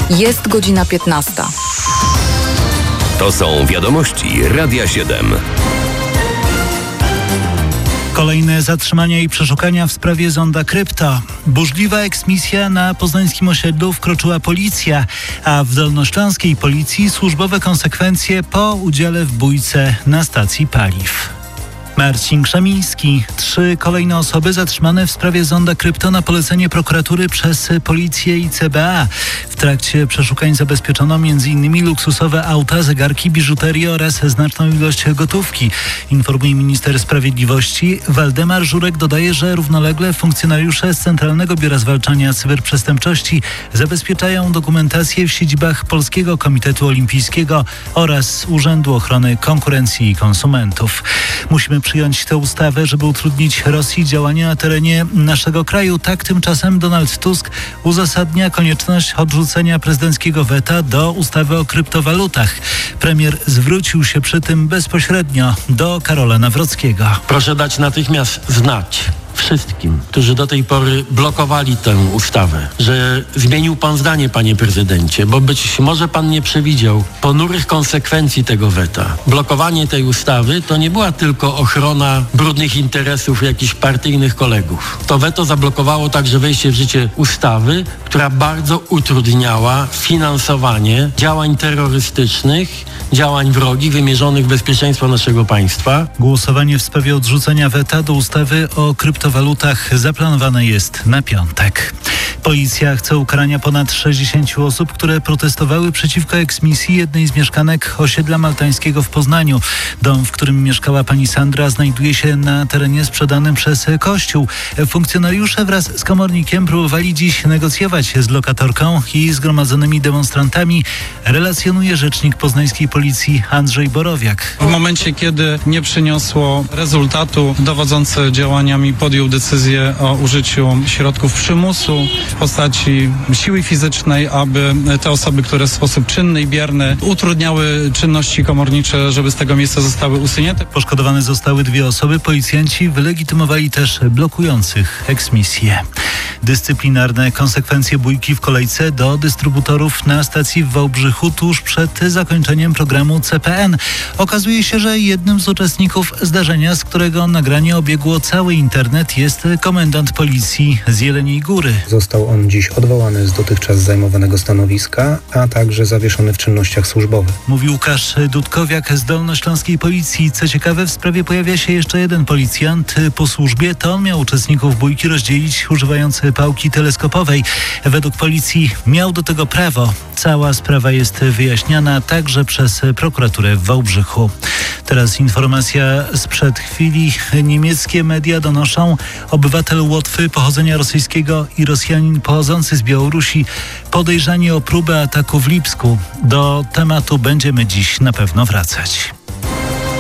Jest godzina 15. To są wiadomości Radia 7. Kolejne zatrzymania i przeszukania w sprawie zonda Krypto. Burzliwa eksmisja na poznańskim osiedlu wkroczyła policja, a w dolnośląskiej policji służbowe konsekwencje po udziale w bójce na stacji paliw. Marcin Krzemiński. 3 kolejne osoby zatrzymane w sprawie zonda Krypto na polecenie prokuratury przez policję i CBA. W trakcie przeszukań zabezpieczono m.in. luksusowe auta, zegarki, biżuterię oraz znaczną ilość gotówki. Informuje minister sprawiedliwości. Waldemar Żurek dodaje, że równolegle funkcjonariusze z Centralnego Biura Zwalczania Cyberprzestępczości zabezpieczają dokumentację w siedzibach Polskiego Komitetu Olimpijskiego oraz Urzędu Ochrony Konkurencji i Konsumentów. Musimy przyjąć tę ustawę, żeby utrudnić Rosji działania na terenie naszego kraju. Tak tymczasem Donald Tusk uzasadnia konieczność odrzucenia prezydenckiego weta do ustawy o kryptowalutach. Premier zwrócił się przy tym bezpośrednio do Karola Nawrockiego. Proszę dać natychmiast znać wszystkim, którzy do tej pory blokowali tę ustawę, że zmienił pan zdanie, panie prezydencie, bo być może pan nie przewidział ponurych konsekwencji tego weta. Blokowanie tej ustawy to nie była tylko ochrona brudnych interesów jakichś partyjnych kolegów. To weto zablokowało także wejście w życie ustawy, która bardzo utrudniała finansowanie działań terrorystycznych, działań wrogich wymierzonych w bezpieczeństwo naszego państwa. Głosowanie w sprawie odrzucenia weta do ustawy o kryptowalutach zaplanowane jest na piątek. Policja chce ukarania ponad 60 osób, które protestowały przeciwko eksmisji jednej z mieszkanek osiedla maltańskiego w Poznaniu. Dom, w którym mieszkała pani Sandra, znajduje się na terenie sprzedanym przez kościół. Funkcjonariusze wraz z komornikiem próbowali dziś negocjować z lokatorką i zgromadzonymi demonstrantami, relacjonuje rzecznik poznańskiej policji Andrzej Borowiak. W momencie, kiedy nie przyniosło rezultatu, dowodzący działaniami podjął decyzję o użyciu środków przymusu w postaci siły fizycznej, aby te osoby, które w sposób czynny i bierny utrudniały czynności komornicze, żeby z tego miejsca zostały usunięte. Poszkodowane zostały 2 osoby. Policjanci wylegitymowali też blokujących eksmisję. Dyscyplinarne konsekwencje bójki w kolejce do dystrybutorów na stacji w Wałbrzychu tuż przed zakończeniem programu CPN. Okazuje się, że jednym z uczestników zdarzenia, z którego nagranie obiegło cały internet, jest komendant policji z Jeleniej Góry. Został on dziś odwołany z dotychczas zajmowanego stanowiska, a także zawieszony w czynnościach służbowych. Mówi Łukasz Dudkowiak z dolnośląskiej policji. Co ciekawe, w sprawie pojawia się jeszcze jeden policjant po służbie. To on miał uczestników bójki rozdzielić, używając pałki teleskopowej. Według policji miał do tego prawo. Cała sprawa jest wyjaśniana także przez prokuraturę w Wałbrzychu. Teraz informacja sprzed chwili. Niemieckie media donoszą, obywatel Łotwy pochodzenia rosyjskiego i Rosjanin pochodzący z Białorusi podejrzani o próbę ataku w Lipsku. Do tematu będziemy dziś na pewno wracać.